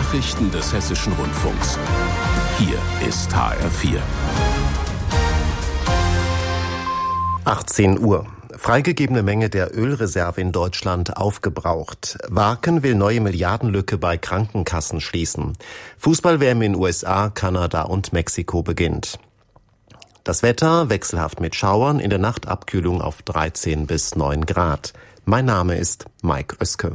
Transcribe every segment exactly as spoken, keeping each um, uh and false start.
Nachrichten des Hessischen Rundfunks. Hier ist H R vier. achtzehn Uhr. Freigegebene Menge der Ölreserve in Deutschland aufgebraucht. Waken will neue Milliardenlücke bei Krankenkassen schließen. Fußball-W M in U S A, Kanada und Mexiko beginnt. Das Wetter wechselhaft mit Schauern, in der Nacht Abkühlung auf dreizehn bis neun Grad. Mein Name ist Mike Oeske.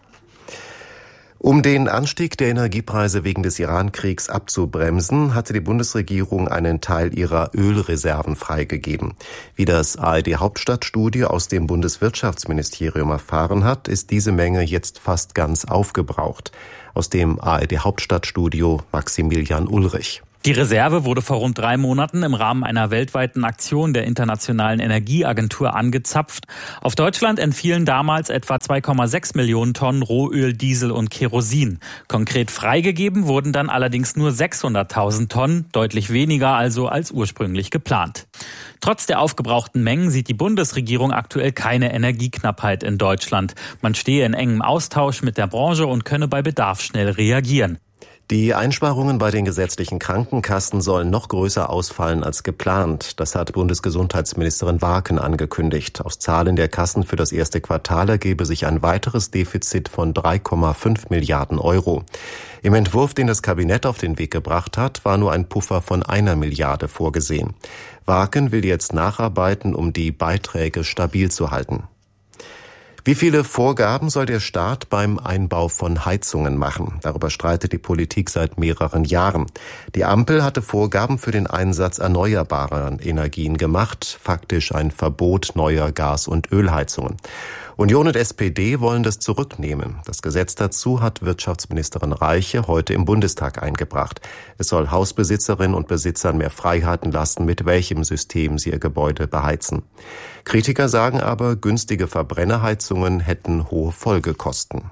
Um den Anstieg der Energiepreise wegen des Iran-Kriegs abzubremsen, hatte die Bundesregierung einen Teil ihrer Ölreserven freigegeben. Wie das A R D-Hauptstadtstudio aus dem Bundeswirtschaftsministerium erfahren hat, ist diese Menge jetzt fast ganz aufgebraucht. Aus dem A R D-Hauptstadtstudio Maximilian Ulrich. Die Reserve wurde vor rund drei Monaten im Rahmen einer weltweiten Aktion der Internationalen Energieagentur angezapft. Auf Deutschland entfielen damals etwa zwei Komma sechs Millionen Tonnen Rohöl, Diesel und Kerosin. Konkret freigegeben wurden dann allerdings nur sechshunderttausend Tonnen, deutlich weniger also als ursprünglich geplant. Trotz der aufgebrauchten Mengen sieht die Bundesregierung aktuell keine Energieknappheit in Deutschland. Man stehe in engem Austausch mit der Branche und könne bei Bedarf schnell reagieren. Die Einsparungen bei den gesetzlichen Krankenkassen sollen noch größer ausfallen als geplant. Das hat Bundesgesundheitsministerin Waken angekündigt. Aus Zahlen der Kassen für das erste Quartal ergebe sich ein weiteres Defizit von drei Komma fünf Milliarden Euro. Im Entwurf, den das Kabinett auf den Weg gebracht hat, war nur ein Puffer von einer Milliarde vorgesehen. Waken will jetzt nacharbeiten, um die Beiträge stabil zu halten. Wie viele Vorgaben soll der Staat beim Einbau von Heizungen machen? Darüber streitet die Politik seit mehreren Jahren. Die Ampel hatte Vorgaben für den Einsatz erneuerbarer Energien gemacht, faktisch ein Verbot neuer Gas- und Ölheizungen. Union und S P D wollen das zurücknehmen. Das Gesetz dazu hat Wirtschaftsministerin Reiche heute im Bundestag eingebracht. Es soll Hausbesitzerinnen und Besitzern mehr Freiheiten lassen, mit welchem System sie ihr Gebäude beheizen. Kritiker sagen aber, günstige Verbrennerheizungen hätten hohe Folgekosten.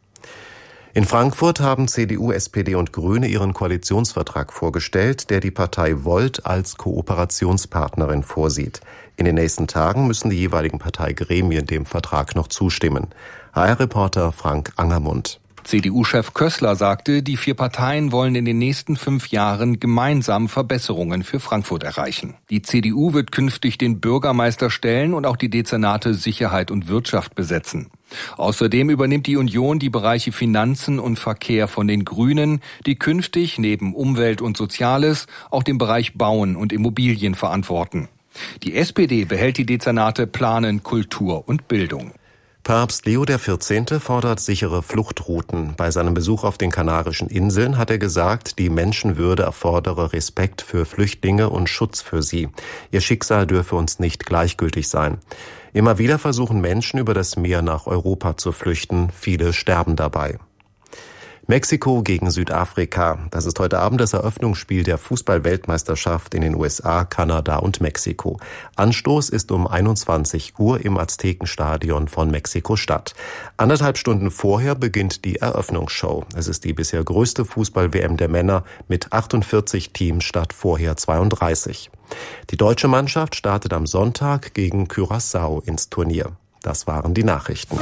In Frankfurt haben C D U, S P D und Grüne ihren Koalitionsvertrag vorgestellt, der die Partei Volt als Kooperationspartnerin vorsieht. In den nächsten Tagen müssen die jeweiligen Parteigremien dem Vertrag noch zustimmen. H R-Reporter Frank Angermund. C D U-Chef Kössler sagte, die vier Parteien wollen in den nächsten fünf Jahren gemeinsam Verbesserungen für Frankfurt erreichen. Die C D U wird künftig den Bürgermeister stellen und auch die Dezernate Sicherheit und Wirtschaft besetzen. Außerdem übernimmt die Union die Bereiche Finanzen und Verkehr von den Grünen, die künftig neben Umwelt und Soziales auch den Bereich Bauen und Immobilien verantworten. Die S P D behält die Dezernate Planen, Kultur und Bildung. Papst Leo der vierzehnte fordert sichere Fluchtrouten. Bei seinem Besuch auf den Kanarischen Inseln hat er gesagt, die Menschenwürde erfordere Respekt für Flüchtlinge und Schutz für sie. Ihr Schicksal dürfe uns nicht gleichgültig sein. Immer wieder versuchen Menschen über das Meer nach Europa zu flüchten. Viele sterben dabei. Mexiko gegen Südafrika. Das ist heute Abend das Eröffnungsspiel der Fußball-Weltmeisterschaft in den U S A, Kanada und Mexiko. Anstoß ist um einundzwanzig Uhr im Aztekenstadion von Mexiko-Stadt. Anderthalb Stunden vorher beginnt die Eröffnungsshow. Es ist die bisher größte Fußball-W M der Männer mit achtundvierzig Teams statt vorher zweiunddreißig. Die deutsche Mannschaft startet am Sonntag gegen Curaçao ins Turnier. Das waren die Nachrichten.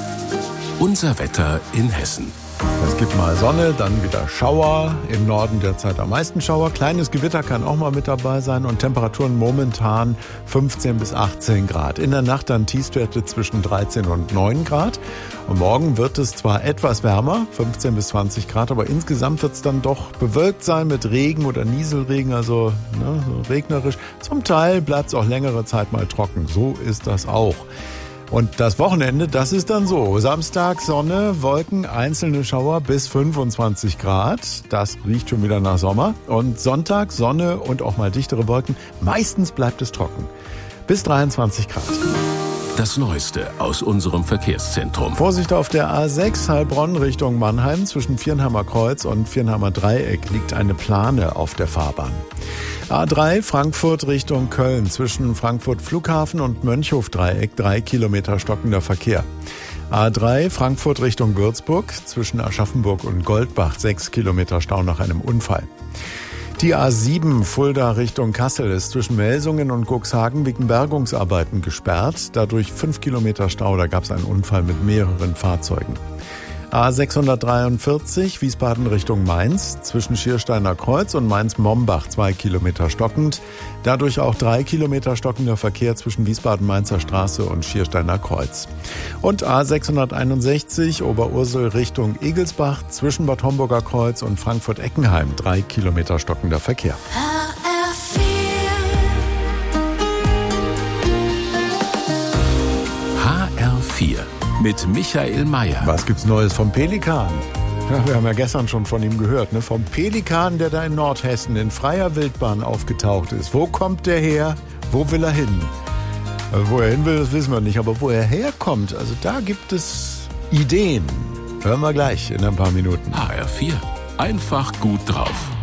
Unser Wetter in Hessen. Es gibt mal Sonne, dann wieder Schauer. Im Norden derzeit am meisten Schauer. Kleines Gewitter kann auch mal mit dabei sein und Temperaturen momentan fünfzehn bis achtzehn Grad. In der Nacht dann Tiefstwerte zwischen dreizehn und neun Grad. Und morgen wird es zwar etwas wärmer, fünfzehn bis zwanzig Grad, aber insgesamt wird es dann doch bewölkt sein mit Regen oder Nieselregen, also ne, so regnerisch. Zum Teil bleibt es auch längere Zeit mal trocken. So ist das auch. Und das Wochenende, das ist dann so. Samstag Sonne, Wolken, einzelne Schauer bis fünfundzwanzig Grad. Das riecht schon wieder nach Sommer. Und Sonntag Sonne und auch mal dichtere Wolken. Meistens bleibt es trocken. Bis dreiundzwanzig Grad. Das Neueste aus unserem Verkehrszentrum. Vorsicht auf der A sechs Heilbronn Richtung Mannheim. Zwischen Viernheimer Kreuz und Viernheimer Dreieck liegt eine Plane auf der Fahrbahn. A drei Frankfurt Richtung Köln. Zwischen Frankfurt Flughafen und Mönchhof Dreieck drei Kilometer stockender Verkehr. A drei Frankfurt Richtung Würzburg. Zwischen Aschaffenburg und Goldbach sechs Kilometer Stau nach einem Unfall. Die A sieben Fulda Richtung Kassel ist zwischen Melsungen und Cuxhagen wegen Bergungsarbeiten gesperrt. Dadurch fünf Kilometer Stau, da gab es einen Unfall mit mehreren Fahrzeugen. A sechshundertdreiundvierzig Wiesbaden Richtung Mainz, zwischen Schiersteiner Kreuz und Mainz-Mombach zwei Kilometer stockend. Dadurch auch drei Kilometer stockender Verkehr zwischen Wiesbaden-Mainzer Straße und Schiersteiner Kreuz. Und A sechshunderteinundsechzig Oberursel Richtung Egelsbach, zwischen Bad Homburger Kreuz und Frankfurt-Eckenheim drei Kilometer stockender Verkehr. H R vier mit Michael Mayer. Was gibt's Neues vom Pelikan? Ja, wir haben ja gestern schon von ihm gehört, ne? Vom Pelikan, der da in Nordhessen in freier Wildbahn aufgetaucht ist. Wo kommt der her? Wo will er hin? Also wo er hin will, das wissen wir nicht. Aber wo er herkommt, also da gibt es Ideen. Hören wir gleich in ein paar Minuten. H R vier. Einfach gut drauf.